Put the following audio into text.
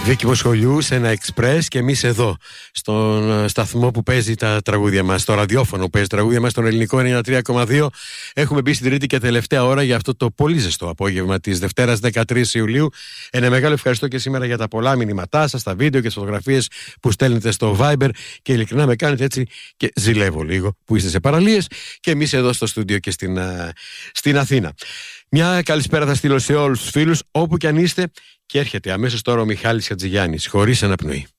Δίκημο σχολείου σε ένα εξπρές και εμείς εδώ στον σταθμό που παίζει τα τραγούδια μας, στο ραδιόφωνο που παίζει τα τραγούδια μας, στον ελληνικό 93,2. Έχουμε μπει στην τρίτη και τελευταία ώρα για αυτό το πολύ ζεστό απόγευμα της Δευτέρας 13 Ιουλίου. Ένα μεγάλο ευχαριστώ και σήμερα για τα πολλά μηνύματά σας, τα βίντεο και τις φωτογραφίες που στέλνετε στο Viber και ειλικρινά με κάνετε έτσι και ζηλεύω λίγο που είστε σε παραλίες και εμείς εδώ στο στούντιο και στην Αθήνα. Μια καλησπέρα θα στείλω σε όλους τους φίλους όπου και αν είστε και έρχεται αμέσως τώρα ο Μιχάλης Χατζηγιάννης χωρίς αναπνοή.